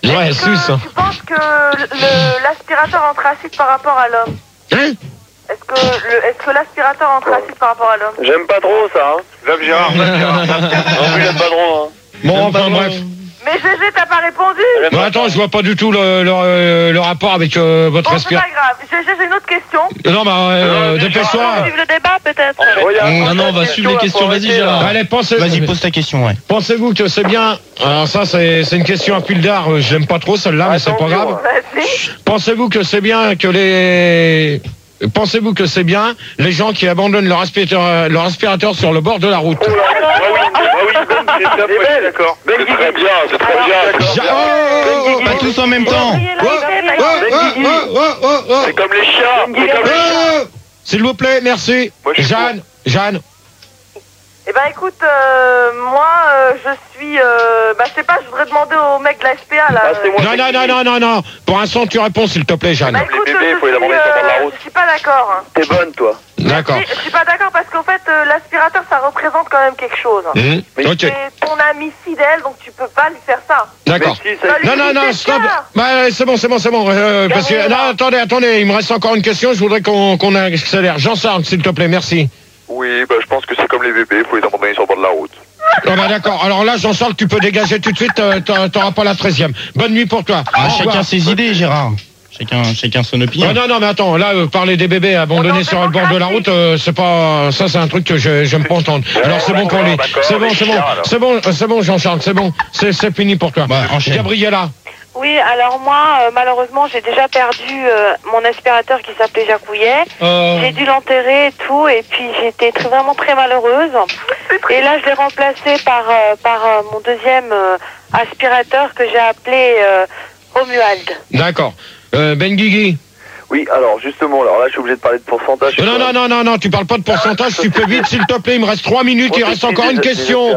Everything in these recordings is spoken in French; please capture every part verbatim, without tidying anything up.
Ouais, est-ce que suce. tu penses que le- l'aspirateur anthracite par rapport à l'homme? Hein? Est-ce que le- est-ce que l'aspirateur anthracite par rapport à l'homme? J'aime pas trop ça, hein. J'aime Gérard, j'aime Gérard. Non plus, j'aime pas trop, hein. Bon, enfin bref. Mais G G, t'as pas répondu? Bon, attends, je vois pas du tout le, le, euh, le rapport avec euh, votre Bon, c'est pas respiration. grave. G G, j'ai une autre question. Non, bah, euh, dépêche-toi. On va suivre le débat, peut-être. Non, non, on va suivre les questions. Vas-y, Gérard. Allez, pensez. Vas-y, pose ta question, ouais. Pensez-vous que c'est bien. Alors, ça, c'est c'est une question à pile d'art. euh, J'aime pas trop celle-là, mais c'est pas grave. Vas-y. Pensez-vous que c'est bien que les. Pensez-vous que c'est bien les gens qui abandonnent leur aspirateur, leur aspirateur sur le bord de la route? Ah oui, ah oui, Ben, c'est top, ouais, je suis d'accord. Ben, c'est très bien, c'est très bien. Ja- oh, oh, oh, Pas tous en même temps. oh, oh, oh, oh, oh, oh. C'est comme les chiens, c'est comme les chiens. Oh, s'il vous plaît, merci. Moi, je suis Jeanne, Jeanne. Eh ben écoute, euh, moi euh, je suis, euh, bah je sais pas, je voudrais demander au mec de la S P A là. Ah, c'est moi. Non, non, non, non, non, non. Pour l'instant, tu réponds, s'il te plaît, Jeanne. Bah écoute, Les bébés, je, faut les suis, abandonner sur le bord de la euh, route. je suis pas d'accord. Hein. T'es bonne, toi. D'accord. Je, je suis pas d'accord parce qu'en fait euh, l'aspirateur ça représente quand même quelque chose. Hum, Ok, C'est ton ami fidèle donc tu peux pas lui faire ça. d'accord. Mais si, ça- Bah, lui, Non, non, il non, fait stop. ça. Bah, c'est bon, c'est bon, c'est bon. Euh, parce que, Gabriel. non, attendez, attendez, il me reste encore une question. Je voudrais qu'on qu'on accélère. Jean Sartre, s'il te plaît, merci. Oui, bah je pense que c'est comme les bébés, faut les abandonner sur le bord de la route. Ah bah d'accord. Alors là, Jean Sartre, tu peux dégager tout de suite. euh, t'a- T'auras pas la treizième. Bonne nuit pour toi. Ah, Au chacun revoir. ses idées, Gérard. Chacun, chacun son Ah, opinion. non, non, mais attends, là, euh, parler des bébés On est abandonnés en sur le bord de la démocratie. route, euh, c'est pas, ça, c'est un truc que je j'aime pas entendre. Alors c'est bon pour lui. d'accord, C'est bon, mais c'est bon, chiens, alors. c'est bon, euh, c'est bon, Jean-Charles, c'est bon, c'est c'est fini pour toi. Bah, enchaîne. Gabriella. Oui, alors moi euh, malheureusement j'ai déjà perdu euh, mon aspirateur qui s'appelait Jacouillet. Euh, J'ai dû l'enterrer et tout, et puis j'étais très, vraiment très malheureuse. Et là, je l'ai remplacé par, euh, par euh, mon deuxième euh, aspirateur que j'ai appelé euh, Romuald. D'accord. Euh, Ben Guigui. Oui, alors justement, alors là je suis obligé de parler de pourcentage. Euh, Non, non, non, non, non, tu parles pas de pourcentage, tu peux vite, s'il te plaît, il me reste trois minutes, il reste encore une question.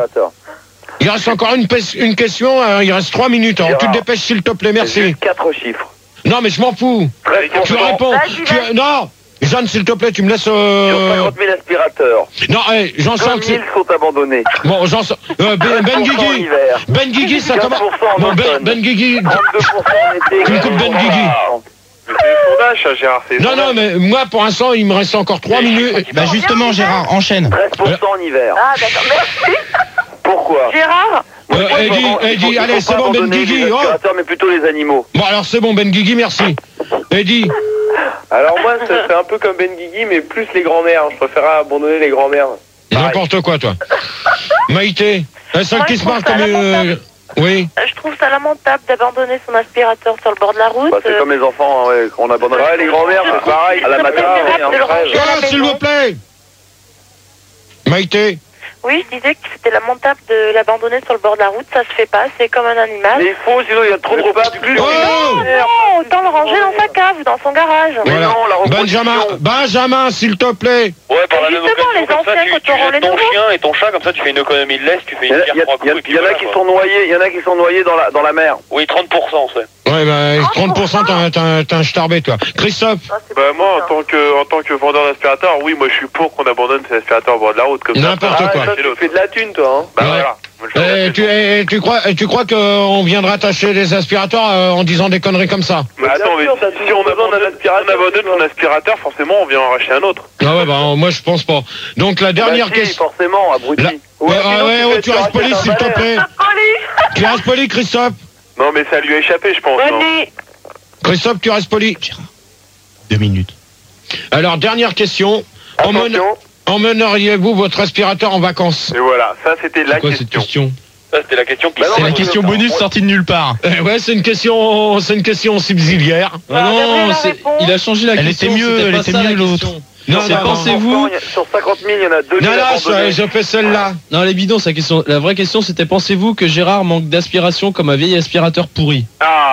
Il reste encore une, pes- une question, euh, il reste trois minutes, alors tu te dépêches, s'il te plaît, merci. Quatre chiffres. Non, mais je m'en fous. treize pour Tu cent. réponds. Vas-y, Tu- vas-y. Non, Jeanne, s'il te plaît, tu me laisses... Sur Euh... cinquante mille aspirateurs. Non, hey, Jean-Charles... deux mille sont abandonnés. Bon, Jean... Euh, Ben, Ben en Guigui. hiver. Ben Guigui, ça quinze commence... pour cent en Bon, Ben, automne. Ben Guigui... trente-deux pour cent en été. Tu me coupes Ben Guigui. C'est le sondage, ça, Gérard. c'est le Non, non, sondage. mais moi, pour l'instant, il me reste encore trois minutes. Bah, justement, Gérard, enchaîne. treize pour cent en hiver. Ah, d'accord. Merci. Pourquoi Gérard, Euh, Pourquoi il faut Eddie, abandonner- Eddie, il faut allez, pas c'est bon, Ben abandonner Guigui. les Oh. aspirateurs, mais plutôt les animaux. Bon, alors c'est bon, Ben Guigui, merci. Eddie. Alors moi, ça fait un peu comme Ben Guigui, mais plus les grands-mères. Je préfère abandonner les grands-mères. N'importe quoi, toi. Maïté, la seule Moi, qui je se trouve marre ça comme... euh, lamentable. Oui. je trouve ça lamentable d'abandonner son aspirateur sur le bord de la route. Bah, c'est comme les enfants, hein, ouais, qu'on abandonne. Ouais, les grands-mères, c'est pareil. À la matin, préférable ouais, de le en crève. ranger à la Ah, s'il maison. vous plaît. Maïté. Oui, je disais que c'était lamentable de l'abandonner sur le bord de la route, ça se fait pas, c'est comme un animal. Mais il faut, sinon il y a trop de repas. Plus Oh. Non, autant le ranger dans sa cave, dans son garage. Mais Voilà. non, la reproduction. Benjamin, Benjamin, s'il te plaît. Ouais, par la même Justement, occasion, les comme ça, anciens, tu, quand tu on rend jettes les ton nouveaux. chien et ton chat, comme ça tu fais une économie de laisse, tu fais Il y, une a- pierre il y a- trois il y a- coups et puis il y en a voilà, qui quoi. sont noyés, il y en a qui sont noyés dans la dans la mer. Oui, trente pour cent, c'est. Ouais, bah, trente pour cent, t'as t'as- t'as un starbé, toi. Christophe. Ah, c'est Bah pas moi, en ça. tant que en tant que vendeur d'aspirateur, oui, moi je suis pour qu'on abandonne ces aspirateurs au bord de la route comme ça. N'importe Ah, quoi. ça, tu fais de la thune, toi. Hein. Bah Ouais. voilà. Moi, je fais de la Eh, thune. tu, eh, tu crois, eh, tu crois qu'on viendra tâcher les aspirateurs euh, en disant des conneries comme ça? Mais attends, mais Bien sûr, t'as si, si toujours on besoin d'un abandonne, aspirateur, on abandonne tu vois. son aspirateur, forcément on vient en racheter un autre. Ah ouais, bah moi je pense pas. Donc la dernière Bah si, question. forcément, abruti. La- Ou Ouais, sinon, ah ouais, fais oh, tu restes aspirateur poli, d'un s'il te balai. plaît. Poli. Tu restes poli, Christophe. Non, mais ça lui a échappé, je pense. Bonne hein. nuit. Christophe, tu restes poli. Deux minutes. Alors, dernière question. Emmène- Attention. Emmèneriez-vous votre aspirateur en vacances? Et voilà, ça c'était la C'est quoi cette question. question? Ça, c'était la question qui Bah non, C'est la mais question non, bonus ouais. sortie de nulle part. Eh ouais, c'est une question, c'est une question subsidiaire. Ah non, c'est- il a changé la Elle question. était mieux, c'était elle pas était ça, la mieux, l'autre. question. Non, C'est non, non. pensez-vous... Sur cinquante mille, il y en a deux mille Non, non, abandonnés. je, je fais celle-là. Non, les bidons, sa question. La vraie question, c'était pensez-vous que Gérard manque d'aspiration comme un vieil aspirateur pourri?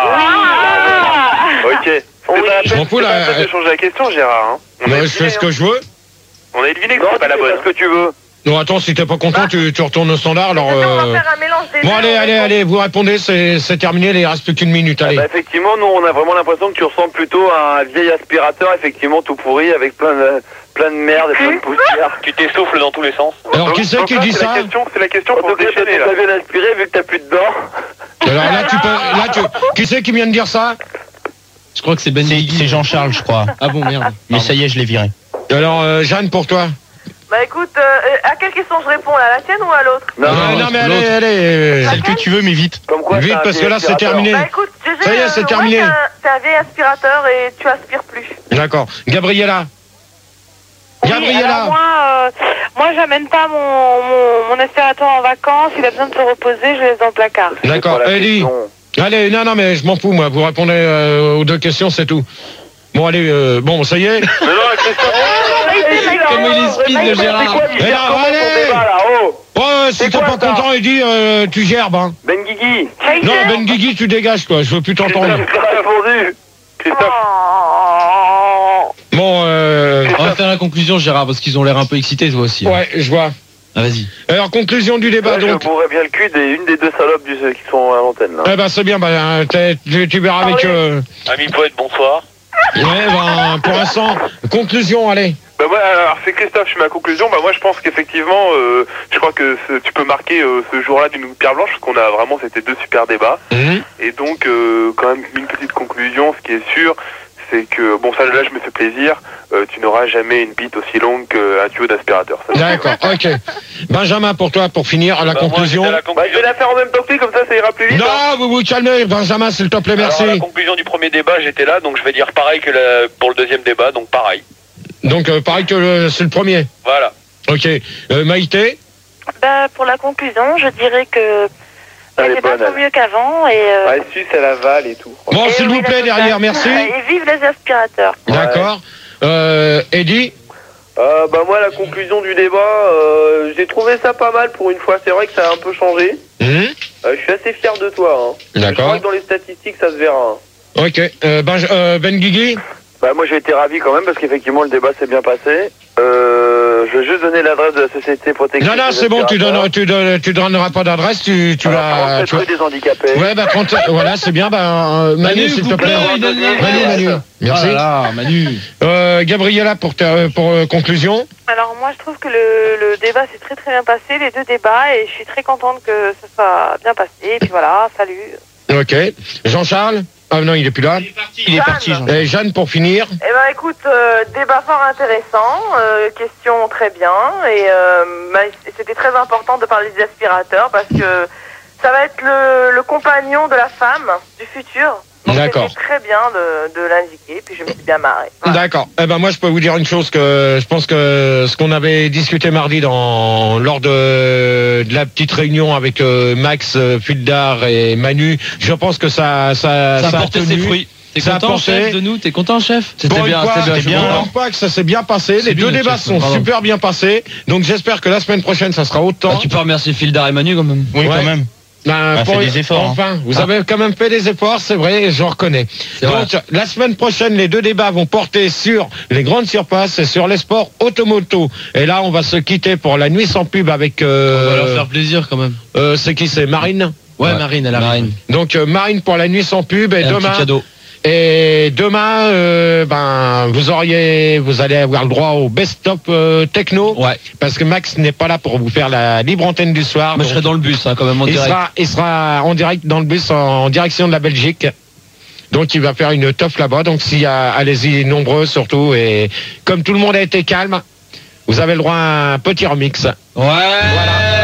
Ah Ok. C'est pas la Je peine m'en fous, c'est là, pas la peine euh, de changer la question, Gérard. Hein. On, a Moi, je deviné, fais ce que hein. je veux. On a deviné que Non, c'était pas tu la fais bonne. ce que tu veux. Non, attends, si t'es pas content, Ah. tu, tu retournes au standard. Alors, On va euh, faire un mélange des bon, deux, allez, on allez, répond. allez, vous répondez, c'est c'est terminé, il reste plus qu'une minute, allez. Bah, effectivement, nous, on a vraiment l'impression que tu ressembles plutôt à un vieil aspirateur, effectivement, tout pourri, avec plein de, plein de merde et plein de poussière. Tu t'essouffles dans tous les sens. Alors, qui c'est qui là, dit c'est ça? la question, c'est la question En pour tout se cas, t'as déchaîner, là. pas bien aspiré vu que t'as plus de dents. Alors là, tu peux, là, tu, qui c'est qui vient de dire ça? Je crois que c'est Ben C'est Guigui. c'est Jean-Charles, je crois. Ah bon, merde. Mais ça y est, je l'ai viré. Alors, euh, Jeanne, pour toi? Bah écoute, euh, à quelle question je réponds là? La tienne ou à l'autre? Non, Euh, non, non, mais c'est allez, l'autre. allez. euh, Celle que tu veux, mais vite. comme quoi, Vite, t'as un parce que vieil là, c'est aspirateur. terminé. Bah écoute, G G, Ça y est, euh, c'est ouais, terminé. t'es un- T'es un vieil aspirateur et tu aspires plus. D'accord. Gabriella? Oui, Gabriella? alors moi, euh, moi j'amène pas mon, mon, mon aspirateur en vacances, il a besoin de se reposer, je le laisse dans le placard. D'accord. C'est pas la Ellie? question. Allez, non, non, mais je m'en fous, moi. Vous répondez euh, aux deux questions, c'est tout. Bon, allez, euh, bon, ça y est. Mais non, Christophe, Comme il est speed, le Gérard. c'est quoi, tu Eh gères non, comment ton allez. débat, là, oh Ouais, si C'est t'es quoi, pas ça content, il dit, euh, tu gerbes, hein. Ben Guigui, Non, Ben Guigui, tu dégages, toi. Je veux plus t'entendre. Christophe, t'as répondu. Christophe, Oh. Bon, euh... On va faire la conclusion, Gérard, parce qu'ils ont l'air un peu excités, toi aussi. hein. ouais, je vois. Ah, vas-y. Alors, conclusion du débat, Là, je donc. bourrais bien le cul d'une des deux salopes du, qui sont à l'antenne, là. Eh ben, c'est bien, ben, t'es- tu, tu verras avec... Euh... Ami poète, bonsoir. Ouais, ben, pour l'instant, conclusion, allez. bah moi, alors c'est Christophe, je suis ma conclusion. Bah moi, je pense qu'effectivement, euh, je crois que ce- tu peux marquer euh, ce jour-là d'une pierre blanche, parce qu'on a vraiment, c'était deux super débats. Mhm. Et donc, euh, quand même, une petite conclusion, ce qui est sûr, c'est que, bon, ça, là, je me fais plaisir, euh, tu n'auras jamais une bite aussi longue qu'un tuyau d'aspirateur. Ça, D'accord, ok. Benjamin, pour toi, pour finir, la Bah, moi, conclusion. j'étais à la Bah, je conclusion. vais la faire en même temps que lui, comme ça, ça ira plus vite. hein. Non, vous vous calmez, Benjamin, s'il te plaît, merci. Alors, à la conclusion du premier débat, j'étais là, donc je vais dire pareil que la- pour le deuxième débat, donc pareil. Donc, euh, pareil que le- c'est le premier. Voilà. Ok. Euh, Maïté? Bah, pour la conclusion, je dirais que Elle les est débats bonne, sont elle. mieux qu'avant et, euh, Ouais, suce, elle avale et tout. Bon, et s'il oui, vous la plaît, totale. derrière, merci. Et vive les aspirateurs. D'accord. Euh, Eddie? Euh, bah moi la conclusion du débat, euh, j'ai trouvé ça pas mal pour une fois, c'est vrai que ça a un peu changé. Mhm. Euh, je suis assez fier de toi. Hein. Je D'accord. crois que dans les statistiques ça se verra. hein. Ok. Euh, Benj- euh, Ben Guigui? Bah moi j'ai été ravi quand même parce qu'effectivement le débat s'est bien passé. Euh, je vais juste donner l'adresse de la société protection. Non, non, des c'est bon, tu aspirateurs. donnes, tu donnes, tu donneras pas d'adresse, tu, tu Alors, vas, trente-sept tu vas- rue des handicapés. Ouais, bah, trente, voilà, c'est bien, bah, euh, Manu, Manu, s'il te vous plaît. plaît, une dernière. Manu, Manu. Merci. Oh là là, Manu. Euh, Gabriella, pour, ta, pour euh, conclusion. Alors moi, je trouve que le, le débat s'est très très bien passé, les deux débats, et je suis très contente que ça soit bien passé. Et puis voilà, salut. Ok. Jean-Charles? Ah non, il est plus là. Il est parti, Jean. Et Jeanne, pour finir. Eh ben écoute, euh, débat fort intéressant, euh, question très bien, et euh, bah, c'était très important de parler des aspirateurs parce que ça va être le, le compagnon de la femme du futur. Donc D'accord. c'était très bien de, de l'indiquer, puis je me suis bien marrée. Voilà. D'accord. Eh ben moi, je peux vous dire une chose que je pense que ce qu'on avait discuté mardi dans lors de, de la petite réunion avec euh, Max, euh, Fuldar et Manu, je pense que ça ça Ça a a porté ses tenu. fruits. T'es Ça a content, porté. chef, de nous? T'es content, chef? C'était Pour une bien, fois, c'était bien. je je suis ne content. pense pas que ça s'est bien passé. C'est Les bien, deux débats chef, sont bravo. super bien passés. Donc j'espère que la semaine prochaine, ça sera autant. Ah, tu peux remercier Fildar et Manu quand même. Oui, Ouais. quand même. Ben, On a pour- fait des efforts, hein. Enfin, vous Ah. avez quand même fait des efforts, c'est vrai, et je reconnais. C'est vrai. Donc, la semaine prochaine, les deux débats vont porter sur les grandes surfaces et sur les sports automoto. Et là, on va se quitter pour la nuit sans pub avec. Euh, On va leur faire plaisir quand même. euh, c'est qui, c'est Marine. Ouais, Marine, elle arrive. Marine. Donc euh, Marine pour la nuit sans pub et Et un demain. petit cadeau. Et demain, euh, ben, vous auriez, vous allez avoir le droit au best-of euh, techno. Ouais. Parce que Max n'est pas là pour vous faire la libre antenne du soir. Moi, je donc- serai dans le bus, hein, quand même, en il direct. sera, il sera en direct dans le bus en direction de la Belgique. Donc il va faire une teuf là-bas. Donc s'il y a, allez-y nombreux surtout. Et comme tout le monde a été calme, vous avez le droit à un petit remix. Ouais. Voilà.